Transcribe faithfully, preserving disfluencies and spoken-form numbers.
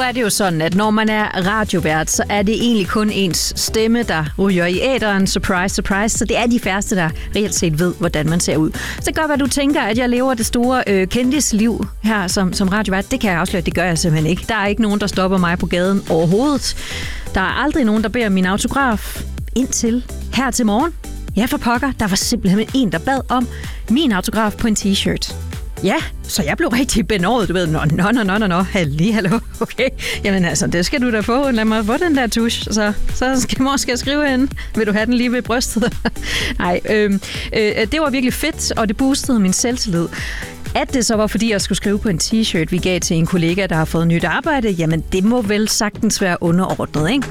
er det jo sådan, at når man er radiovært, så er det egentlig kun ens stemme, der ryger i æteren. Surprise, surprise. Så det er de færreste, der reelt set ved, hvordan man ser ud. Så det gør, hvad du tænker, at jeg lever det store øh, kendisliv her som, som radiovært. Det kan jeg afsløre, det gør jeg simpelthen ikke. Der er ikke nogen, der stopper mig på gaden overhovedet. Der er aldrig nogen, der beder min autograf indtil her til morgen. Ja, for pokker, der var simpelthen en, der bad om min autograf på en t-shirt. Ja, så jeg blev rigtig benådet, du ved. Nå, nå, nå, nå, nå, nå, halli, hallo, okay. Jamen altså, det skal du da få. Lad mig få den der tusch, så, så skal jeg måske skrive hende. Vil du have den lige ved brystet? Nej, øh, øh, det var virkelig fedt, og det boostede min selvtillid. At det så var, fordi jeg skulle skrive på en t-shirt, vi gav til en kollega, der har fået nyt arbejde, jamen det må vel sagtens være underordnet, ikke?